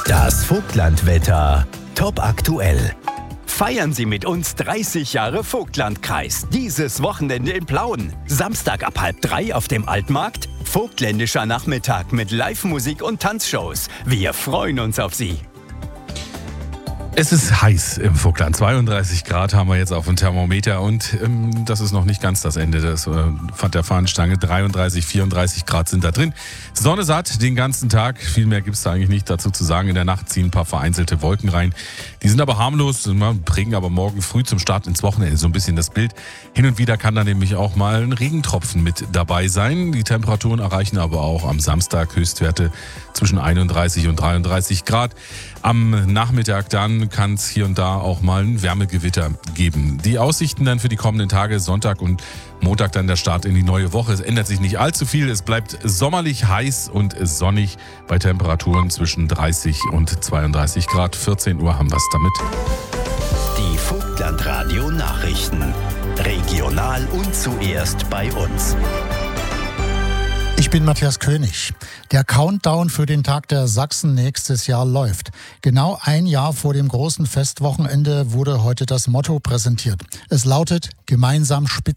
Das Vogtlandwetter. Top aktuell. Feiern Sie mit uns 30 Jahre Vogtlandkreis. Dieses Wochenende in Plauen. Samstag ab 2:30 auf dem Altmarkt. Vogtländischer Nachmittag mit Live-Musik und Tanzshows. Wir freuen uns auf Sie. Es ist heiß im Vogtland. 32 Grad haben wir jetzt auf dem Thermometer und das ist noch nicht ganz das Ende der Fahnenstange. 33, 34 Grad sind da drin. Sonne satt den ganzen Tag. Viel mehr gibt es da eigentlich nicht dazu zu sagen. In der Nacht ziehen ein paar vereinzelte Wolken rein. Die sind aber harmlos, prägen aber morgen früh zum Start ins Wochenende so ein bisschen das Bild. Hin und wieder kann da nämlich auch mal ein Regentropfen mit dabei sein. Die Temperaturen erreichen aber auch am Samstag Höchstwerte zwischen 31 und 33 Grad. Am Nachmittag dann kann es hier und da auch mal ein Wärmegewitter geben. Die Aussichten dann für die kommenden Tage, Sonntag und Montag dann der Start in die neue Woche. Es ändert sich nicht allzu viel. Es bleibt sommerlich heiß und sonnig bei Temperaturen zwischen 30 und 32 Grad. 14 Uhr haben wir es damit. Die Vogtlandradio Nachrichten. Regional und zuerst bei uns. Ich bin Matthias König. Der Countdown für den Tag der Sachsen nächstes Jahr läuft. Genau ein Jahr vor dem großen Festwochenende wurde heute das Motto präsentiert. Es lautet: Gemeinsam